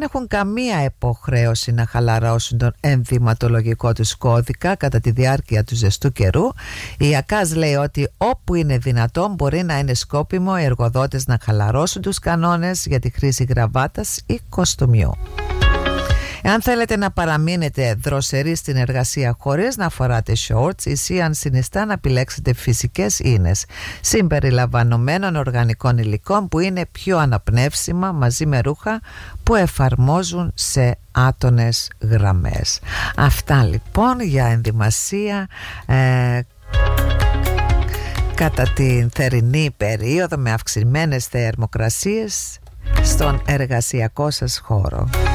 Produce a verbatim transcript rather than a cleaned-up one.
έχουν καμία υποχρέωση να χαλαρώσουν τον ενδυματολογικό τους κώδικα κατά τη διάρκεια του ζεστού καιρού. Η ΑΚΑΣ λέει ότι όπου είναι δυνατόν μπορεί να είναι σκόπιμο οι εργοδότες να χαλαρώσουν τους κανόνες για τη χρήση γραβάτας ή κοστούμιου. Εάν θέλετε να παραμείνετε δροσεροί στην εργασία χωρίς να φοράτε shorts, η Σίαν συνιστά να επιλέξετε φυσικές ίνες συμπεριλαμβανομένων οργανικών υλικών που είναι πιο αναπνεύσιμα, μαζί με ρούχα που εφαρμόζουν σε άτονες γραμμές. Αυτά λοιπόν για ενδυμασία ε, κατά την θερινή περίοδο με αυξημένες θερμοκρασίες στον εργασιακό σας χώρο.